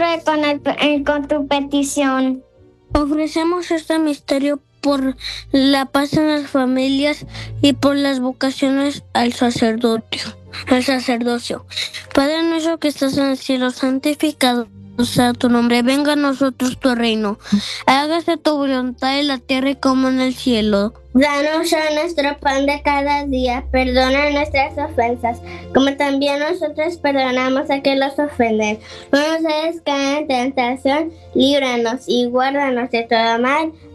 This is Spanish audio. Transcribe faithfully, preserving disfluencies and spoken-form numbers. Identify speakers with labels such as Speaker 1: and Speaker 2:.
Speaker 1: cumple con, el, eh, con tu petición.
Speaker 2: Ofrecemos este misterio por la paz en las familias y por las vocaciones al sacerdocio. Al sacerdocio. Padre nuestro que estás en el cielo, santificado sea tu nombre. Venga a nosotros tu reino. Hágase tu voluntad en la tierra y como en el cielo.
Speaker 3: Danos hoy nuestro pan de cada día. Perdona nuestras ofensas, como también nosotros perdonamos a quienes los ofenden. No nos dejes caer en tentación, líbranos y guárdanos de todo mal.